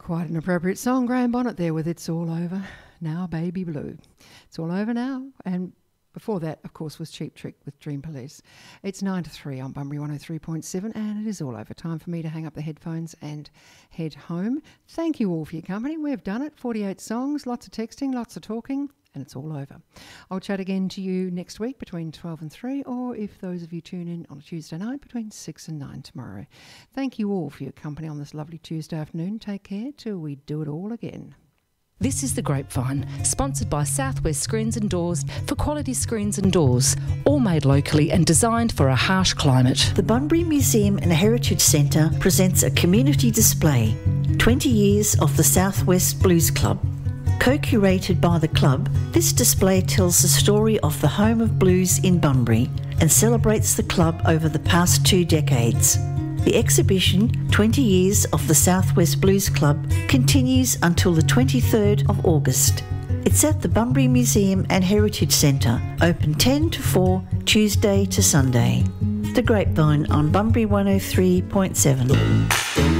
Quite an appropriate song, Graham Bonnet there with It's All Over Now, Baby Blue. It's all over now. And before that, of course, was Cheap Trick with Dream Police. It's 9 to 3 on Bunbury 103.7, and it is all over. Time for me to hang up the headphones and head home. Thank you all for your company. We've done it. 48 songs, lots of texting, lots of talking, and it's all over. I'll chat again to you next week between 12 and 3, or if those of you tune in on a Tuesday night, between 6 and 9 tomorrow. Thank you all for your company on this lovely Tuesday afternoon. Take care till we do it all again. This is The Grapevine, sponsored by Southwest Screens and Doors for quality screens and doors, all made locally and designed for a harsh climate. The Bunbury Museum and Heritage Centre presents a community display, 20 years of the Southwest Blues Club. Co-curated by the club, this display tells the story of the home of blues in Bunbury and celebrates the club over the past 2 decades. The exhibition, 20 Years of the Southwest Blues Club, continues until the 23rd of August. It's at the Bunbury Museum and Heritage Centre, open 10 to 4, Tuesday to Sunday. The Grapevine on Bunbury 103.7.